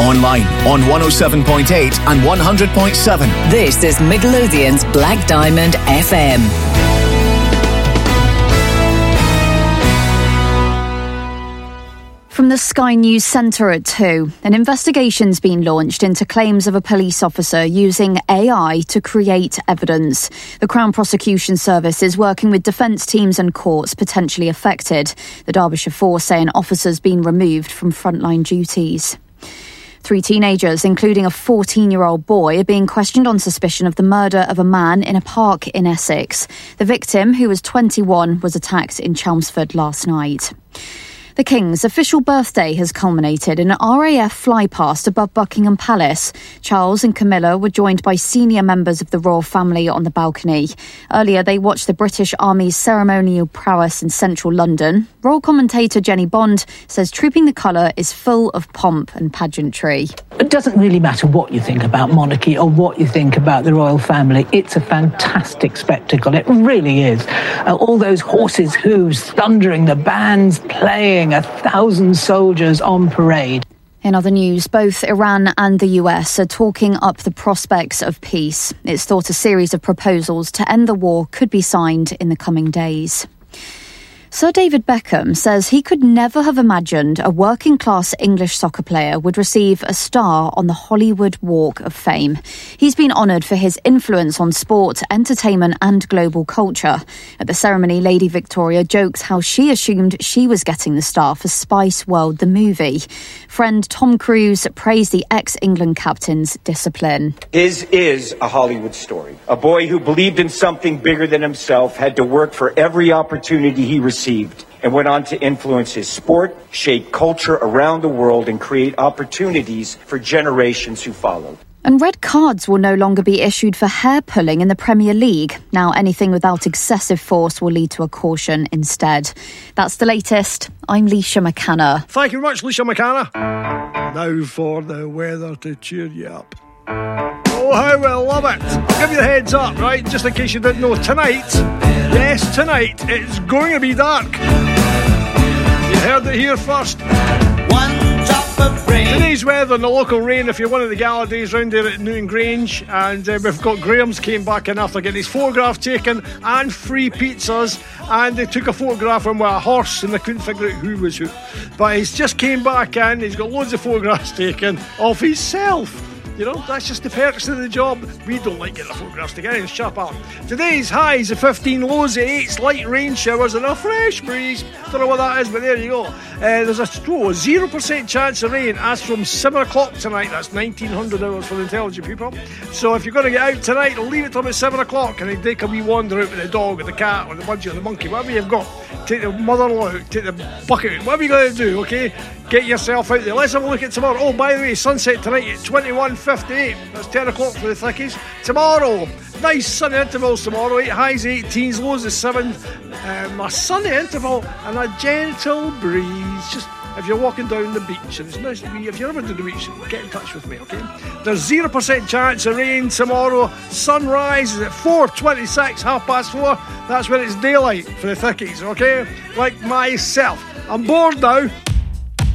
online on 107.8 and 100.7. This is Midlothian's Black Diamond FM. From the Sky News Centre at 2, an investigation's been launched into claims of a police officer using AI to create evidence. The Crown Prosecution Service is working with defence teams and courts potentially affected. The Derbyshire Force say an officer's been removed from frontline duties. 3 teenagers, including a 14-year-old boy, are being questioned on suspicion of the murder of a man in a park in Essex. The victim, who was 21, was attacked in Chelmsford last night. The King's official birthday has culminated in an RAF flypast above Buckingham Palace. Charles and Camilla were joined by senior members of the royal family on the balcony. Earlier, they watched the British Army's ceremonial prowess in central London. Royal commentator Jenny Bond says Trooping the Colour is full of pomp and pageantry. It doesn't really matter what you think about monarchy or what you think about the royal family. It's a fantastic spectacle. It really is. All those horses' hooves, thundering, the bands playing, 1,000 soldiers on parade. In other news, both Iran and the US are talking up the prospects of peace. It's thought a series of proposals to end the war could be signed in the coming days. Sir David Beckham says he could never have imagined a working-class English soccer player would receive a star on the Hollywood Walk of Fame. He's been honoured for his influence on sport, entertainment and global culture. At the ceremony, Lady Victoria jokes how she assumed she was getting the star for Spice World, the movie. Friend Tom Cruise praised the ex-England captain's discipline. His is a Hollywood story. A boy who believed in something bigger than himself, had to work for every opportunity he received, and went on to influence his sport, shape culture around the world, and create opportunities for generations who followed. And red cards will no longer be issued for hair pulling in the Premier League. Now anything without excessive force will lead to a caution instead. That's the latest. I'm Leisha McCanna. Thank you very much, Leisha McCanna. Now for the weather to cheer you up. Oh, how we love it. I'll give you the heads up, right, just in case you didn't know. Tonight, yes, tonight, it's going to be dark. You heard it here first. One drop of rain. Today's weather and the local rain, if you're one of the gala days round there at Newton Grange, and we've got Graham's came back in after getting his photograph taken and free pizzas, and they took a photograph of him with a horse and they couldn't figure out who was who. But he's just came back in, he's got loads of photographs taken of himself. You know, that's just the perks of the job. We don't like getting the photographs together. Shut up. Today's highs of 15, lows of 8, slight rain showers and a fresh breeze. Don't know what that is, but there you go. There's a 0% chance of rain as from 7 o'clock tonight. That's 1900 hours for the intelligent people. So if you're going to get out tonight, leave it till about 7 o'clock and then take a wee wander out with the dog or the cat or the budgie or the monkey, whatever you've got. Take the mother-in-law out, take the bucket out, whatever you're going to do, okay? Get yourself out there. Let's have a look at tomorrow. Oh, by the way, sunset tonight at 21:58. That's 10 o'clock for the thickies. Tomorrow, nice sunny intervals tomorrow. 8 highs, 18s, lows of 7. A sunny interval and a gentle breeze. Just if you're walking down the beach and it's nice to be, if you're ever to the beach, get in touch with me, okay? There's 0% chance of rain tomorrow. Sunrise is at 4:26, 4:30. That's when it's daylight for the thickies, okay? Like myself. I'm bored now.